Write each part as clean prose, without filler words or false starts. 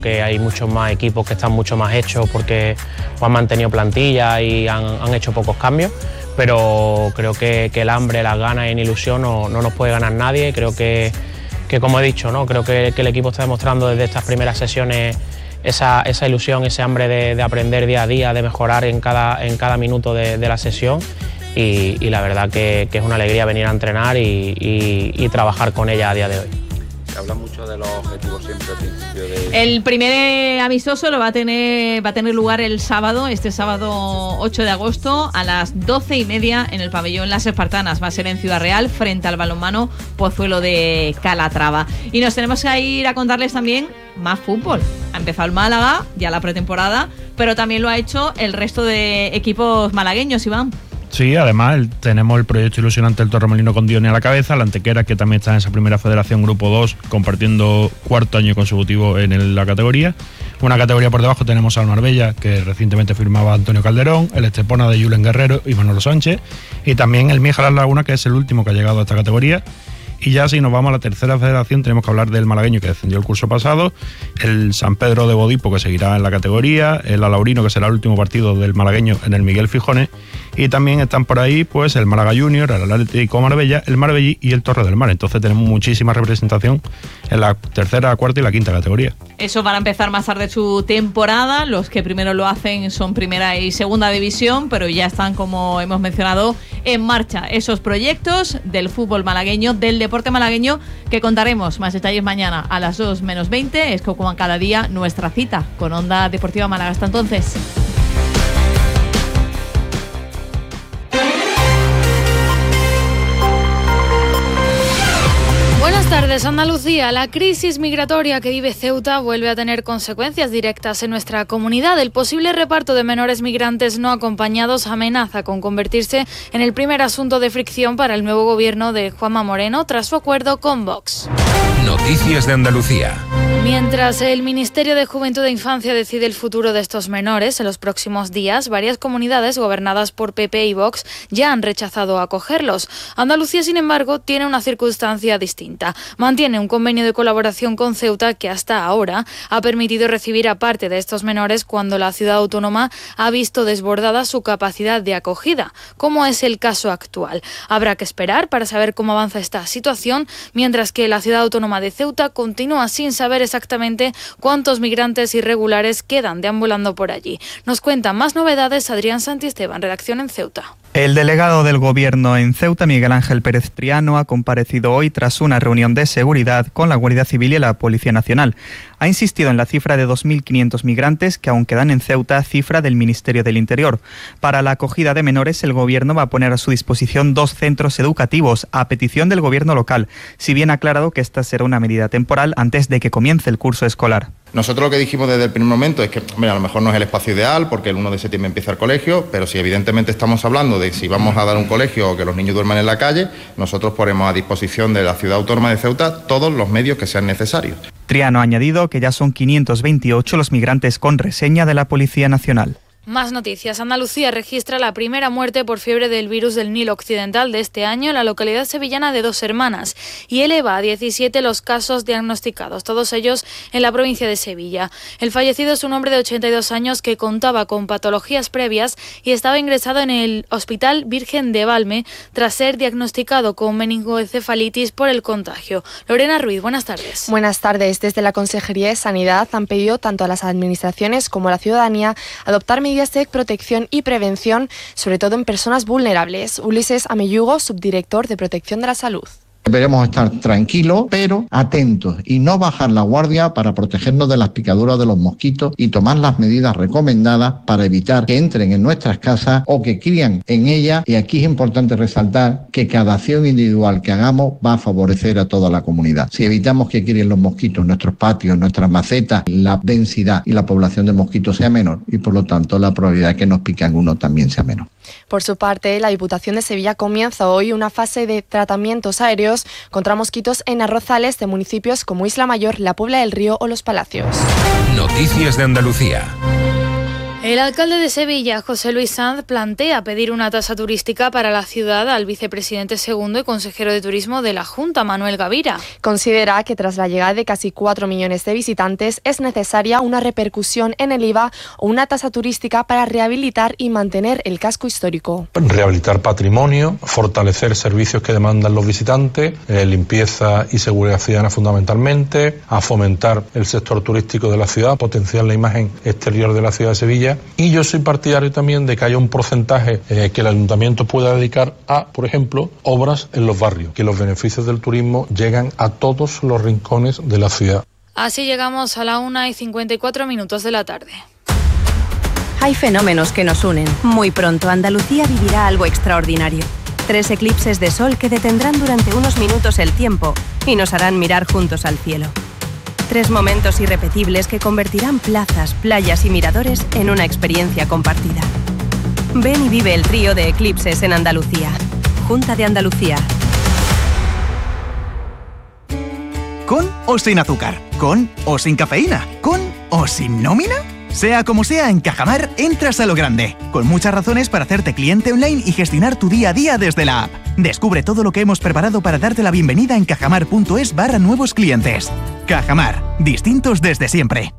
Que hay muchos más equipos que están mucho más hechos porque han mantenido plantilla y han hecho pocos cambios, pero creo que el hambre, las ganas y la ilusión no nos puede ganar nadie. Creo que como he dicho, ¿no? Creo que el equipo está demostrando desde estas primeras sesiones esa ilusión, ese hambre de aprender día a día, de mejorar en cada minuto de la sesión y la verdad que es una alegría venir a entrenar y trabajar con ella a día de hoy. Se habla mucho de los objetivos siempre al principio de... El primer amistoso lo va a tener lugar el sábado, este sábado 8 de agosto a las 12:30 en el pabellón Las Espartanas. Va a ser en Ciudad Real frente al Balonmano Pozuelo de Calatrava. Y nos tenemos que ir a contarles también más fútbol. Ha empezado el Málaga, ya la pretemporada, pero también lo ha hecho el resto de equipos malagueños, Iván. Sí, además tenemos el proyecto ilusionante del Torremolino con Dione a la cabeza, la Antequera, que también está en esa primera federación Grupo 2, compartiendo cuarto año consecutivo en la categoría. Una categoría por debajo tenemos al Marbella, que recientemente firmaba Antonio Calderón, el Estepona de Julen Guerrero y Manolo Sánchez, y también el Míjaras Laguna, que es el último que ha llegado a esta categoría. Y ya si nos vamos a la tercera federación tenemos que hablar del malagueño que descendió el curso pasado, el San Pedro de Bodipo que seguirá en la categoría, el Alaurino que será el último partido del malagueño en el Miguel Fijones, y también están por ahí pues el Málaga Junior, el Atlético Marbella, el Marbellí y el Torre del Mar. Entonces tenemos muchísima representación en la tercera, la cuarta y la quinta categoría. Eso van a empezar más tarde su temporada. Los que primero lo hacen son primera y segunda división, pero ya están, como hemos mencionado, en marcha esos proyectos del fútbol malagueño, del deporte malagueño, que contaremos más detalles mañana a las 2:20. Es como cada día nuestra cita con Onda Deportiva Málaga. Hasta entonces. Buenas tardes, Andalucía. La crisis migratoria que vive Ceuta vuelve a tener consecuencias directas en nuestra comunidad. El posible reparto de menores migrantes no acompañados amenaza con convertirse en el primer asunto de fricción para el nuevo gobierno de Juanma Moreno tras su acuerdo con Vox. Noticias de Andalucía. Mientras el Ministerio de Juventud e Infancia decide el futuro de estos menores, en los próximos días, varias comunidades gobernadas por PP y Vox ya han rechazado acogerlos. Andalucía, sin embargo, tiene una circunstancia distinta. Mantiene un convenio de colaboración con Ceuta que hasta ahora ha permitido recibir a parte de estos menores cuando la ciudad autónoma ha visto desbordada su capacidad de acogida, como es el caso actual. Habrá que esperar para saber cómo avanza esta situación, mientras que la ciudad autónoma de Ceuta continúa sin saber exactamente cuántos migrantes irregulares quedan deambulando por allí. Nos cuentan más novedades Adrián Santisteban, redacción en Ceuta. El delegado del Gobierno en Ceuta, Miguel Ángel Pérez Triano, ha comparecido hoy tras una reunión de seguridad con la Guardia Civil y la Policía Nacional. Ha insistido en la cifra de 2.500 migrantes que aún quedan en Ceuta, cifra del Ministerio del Interior. Para la acogida de menores, el Gobierno va a poner a su disposición 2 centros educativos a petición del Gobierno local, si bien ha aclarado que esta será una medida temporal antes de que comience el curso escolar. Nosotros lo que dijimos desde el primer momento es que, a lo mejor no es el espacio ideal porque el 1 de septiembre empieza el colegio, pero si evidentemente estamos hablando de si vamos a dar un colegio o que los niños duerman en la calle, nosotros ponemos a disposición de la Ciudad Autónoma de Ceuta todos los medios que sean necesarios. Triano ha añadido que ya son 528 los migrantes con reseña de la Policía Nacional. Más noticias. Andalucía registra la primera muerte por fiebre del virus del Nilo Occidental de este año en la localidad sevillana de Dos Hermanas y eleva a 17 los casos diagnosticados, todos ellos en la provincia de Sevilla. El fallecido es un hombre de 82 años que contaba con patologías previas y estaba ingresado en el Hospital Virgen de Valme tras ser diagnosticado con meningoencefalitis por el contagio. Lorena Ruiz, buenas tardes. Buenas tardes. Desde la Consejería de Sanidad han pedido tanto a las administraciones como a la ciudadanía adoptar medidas de protección y prevención, sobre todo en personas vulnerables. Ulises Amellugo, subdirector de Protección de la Salud. Deberemos estar tranquilos, pero atentos y no bajar la guardia para protegernos de las picaduras de los mosquitos y tomar las medidas recomendadas para evitar que entren en nuestras casas o que crían en ellas. Y aquí es importante resaltar que cada acción individual que hagamos va a favorecer a toda la comunidad. Si evitamos que críen los mosquitos en nuestros patios, en nuestras macetas, la densidad y la población de mosquitos sea menor y por lo tanto la probabilidad de que nos pique alguno también sea menor. Por su parte, la Diputación de Sevilla comienza hoy una fase de tratamientos aéreos contra mosquitos en arrozales de municipios como Isla Mayor, La Puebla del Río o Los Palacios. Noticias de Andalucía. El alcalde de Sevilla, José Luis Sanz, plantea pedir una tasa turística para la ciudad al vicepresidente segundo y consejero de Turismo de la Junta, Manuel Gavira. Considera que tras la llegada de casi 4 millones de visitantes es necesaria una repercusión en el IVA o una tasa turística para rehabilitar y mantener el casco histórico. Rehabilitar patrimonio, fortalecer servicios que demandan los visitantes, limpieza y seguridad ciudadana fundamentalmente, a fomentar el sector turístico de la ciudad, potenciar la imagen exterior de la ciudad de Sevilla. Y yo soy partidario también de que haya un porcentaje que el ayuntamiento pueda dedicar a, por ejemplo, obras en los barrios, que los beneficios del turismo llegan a todos los rincones de la ciudad. Así llegamos a la 1:54 de la tarde. Hay fenómenos que nos unen. Muy pronto Andalucía vivirá algo extraordinario. 3 eclipses de sol que detendrán durante unos minutos el tiempo y nos harán mirar juntos al cielo. 3 momentos irrepetibles que convertirán plazas, playas y miradores en una experiencia compartida. Ven y vive el trío de eclipses en Andalucía. Junta de Andalucía. ¿Con o sin azúcar? ¿Con o sin cafeína? ¿Con o sin nómina? Sea como sea, en Cajamar entras a lo grande, con muchas razones para hacerte cliente online y gestionar tu día a día desde la app. Descubre todo lo que hemos preparado para darte la bienvenida en cajamar.es/nuevos clientes. Cajamar, distintos desde siempre.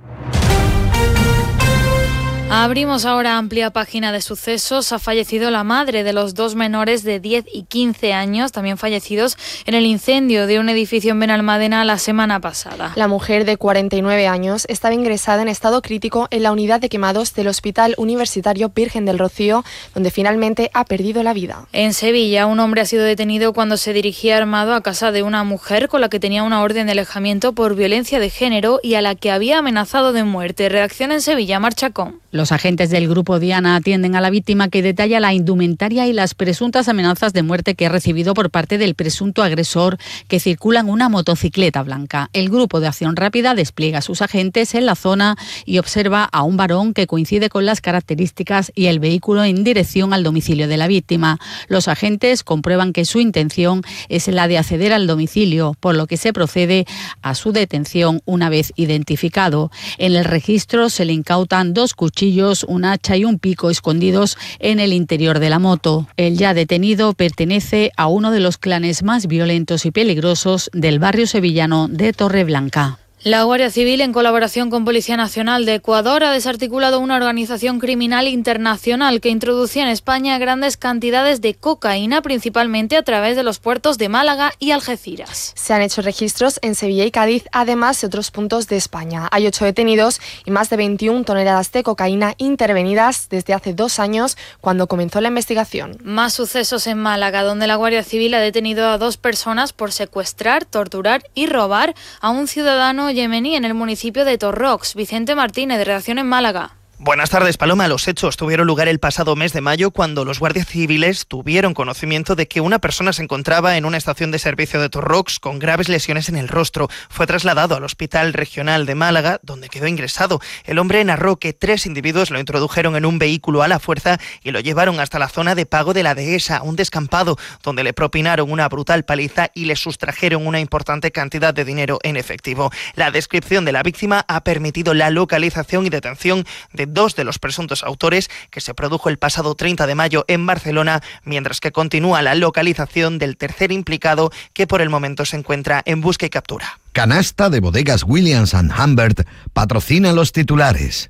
Abrimos ahora amplia página de sucesos. Ha fallecido la madre de los 2 menores de 10 y 15 años, también fallecidos en el incendio de un edificio en Benalmádena la semana pasada. La mujer de 49 años estaba ingresada en estado crítico en la unidad de quemados del Hospital Universitario Virgen del Rocío, donde finalmente ha perdido la vida. En Sevilla, un hombre ha sido detenido cuando se dirigía armado a casa de una mujer con la que tenía una orden de alejamiento por violencia de género y a la que había amenazado de muerte. Redacción en Sevilla, Mar Chacón. Los agentes del Grupo Diana atienden a la víctima, que detalla la indumentaria y las presuntas amenazas de muerte que ha recibido por parte del presunto agresor, que circula en una motocicleta blanca. El Grupo de Acción Rápida despliega a sus agentes en la zona y observa a un varón que coincide con las características y el vehículo en dirección al domicilio de la víctima. Los agentes comprueban que su intención es la de acceder al domicilio, por lo que se procede a su detención una vez identificado. En el registro se le incautan 2 cuchillos, un hacha y un pico escondidos en el interior de la moto. El ya detenido pertenece a uno de los clanes más violentos y peligrosos del barrio sevillano de Torreblanca. La Guardia Civil, en colaboración con Policía Nacional de Ecuador, ha desarticulado una organización criminal internacional que introducía en España grandes cantidades de cocaína, principalmente a través de los puertos de Málaga y Algeciras. Se han hecho registros en Sevilla y Cádiz, además de otros puntos de España. Hay 8 detenidos y más de 21 toneladas de cocaína intervenidas desde hace 2 años, cuando comenzó la investigación. Más sucesos en Málaga, donde la Guardia Civil ha detenido a 2 personas por secuestrar, torturar y robar a un ciudadano yemení en el municipio de Torrox. Vicente Martínez, de Redacción en Málaga. Buenas tardes, Paloma. Los hechos tuvieron lugar el pasado mes de mayo, cuando los guardias civiles tuvieron conocimiento de que una persona se encontraba en una estación de servicio de Torrox con graves lesiones en el rostro. Fue trasladado al Hospital Regional de Málaga, donde quedó ingresado. El hombre narró que 3 individuos lo introdujeron en un vehículo a la fuerza y lo llevaron hasta la zona de pago de la Dehesa, un descampado, donde le propinaron una brutal paliza y le sustrajeron una importante cantidad de dinero en efectivo. La descripción de la víctima ha permitido la localización y detención de 2 de los presuntos autores, que se produjo el pasado 30 de mayo en Barcelona, mientras que continúa la localización del tercer implicado, que por el momento se encuentra en busca y captura. Canasta de Bodegas Williams & Humbert patrocina los titulares.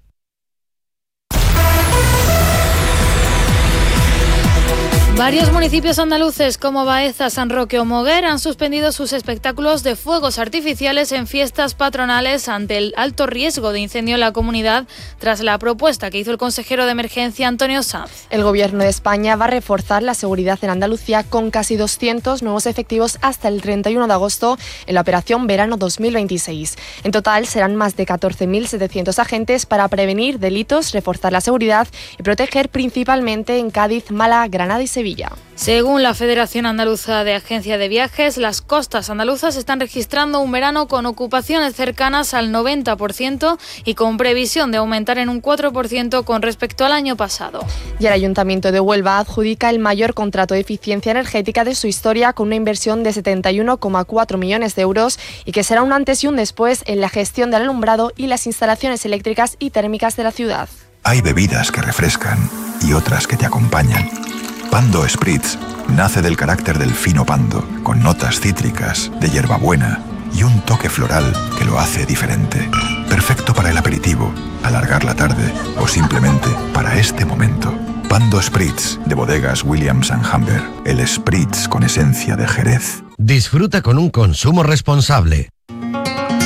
Varios municipios andaluces como Baeza, San Roque o Moguer han suspendido sus espectáculos de fuegos artificiales en fiestas patronales ante el alto riesgo de incendio en la comunidad, tras la propuesta que hizo el consejero de emergencia Antonio Sanz. El Gobierno de España va a reforzar la seguridad en Andalucía con casi 200 nuevos efectivos hasta el 31 de agosto en la operación Verano 2026. En total serán más de 14.700 agentes para prevenir delitos, reforzar la seguridad y proteger principalmente en Cádiz, Málaga, Granada y Sevilla. Según la Federación Andaluza de Agencia de Viajes, las costas andaluzas están registrando un verano con ocupaciones cercanas al 90% y con previsión de aumentar en un 4% con respecto al año pasado. Y el Ayuntamiento de Huelva adjudica el mayor contrato de eficiencia energética de su historia, con una inversión de 71,4 millones de euros y que será un antes y un después en la gestión del alumbrado y las instalaciones eléctricas y térmicas de la ciudad. Hay bebidas que refrescan y otras que te acompañan. Pando Spritz nace del carácter del fino pando, con notas cítricas, de hierbabuena y un toque floral que lo hace diferente. Perfecto para el aperitivo, alargar la tarde o simplemente para este momento. Pando Spritz, de bodegas Williams & Humber. El Spritz con esencia de Jerez. Disfruta con un consumo responsable.